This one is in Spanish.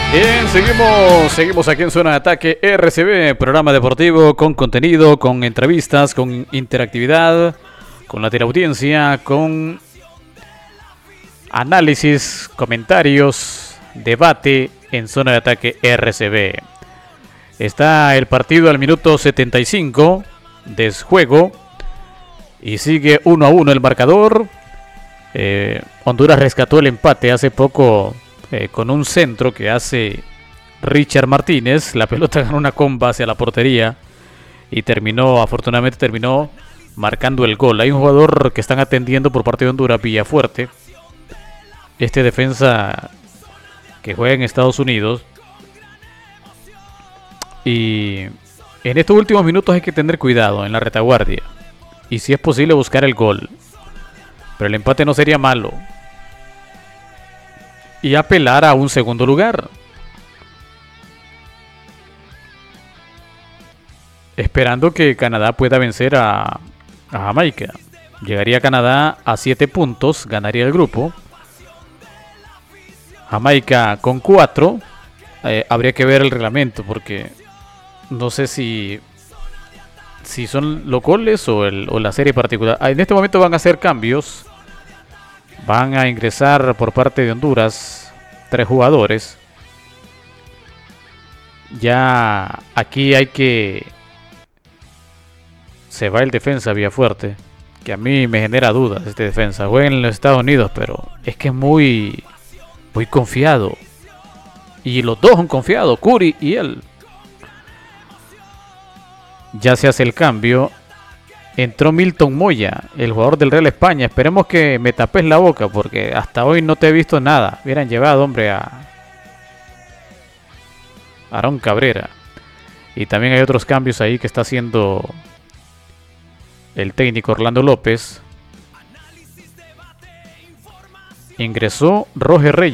Bien, seguimos aquí en Zona de Ataque RCB, programa deportivo con contenido, con entrevistas, con interactividad, con la teleaudiencia, con análisis, comentarios, debate en Zona de Ataque RCB. Está el partido al minuto 75 de juego y sigue 1-1 el marcador. Honduras rescató el empate hace poco con un centro que hace Richard Martínez. La pelota ganó una comba hacia la portería y afortunadamente terminó marcando el gol. Hay un jugador que están atendiendo por parte de Honduras, Villafuerte, este defensa que juega en Estados Unidos. Y en estos últimos minutos hay que tener cuidado en la retaguardia y si es posible buscar el gol, pero el empate no sería malo, y apelar a un segundo lugar, esperando que Canadá pueda vencer a Jamaica. Llegaría Canadá a 7 puntos, ganaría el grupo. Jamaica con 4. Habría que ver el reglamento porque no sé si son los goles o la serie particular. En este momento van a hacer cambios. Van a ingresar por parte de Honduras 3 jugadores. Ya aquí se va el defensa Villafuerte, que a mí me genera dudas este defensa. Juega en los Estados Unidos, pero es que es muy confiado. Y los dos han confiado, Curry y él. Ya se hace el cambio. Entró Milton Moya, el jugador del Real España. Esperemos que me tapes la boca porque hasta hoy no te he visto nada. Hubieran llevado, hombre, a Aarón Cabrera. Y también hay otros cambios ahí que está haciendo el técnico Orlando López. Ingresó Roger Reyes.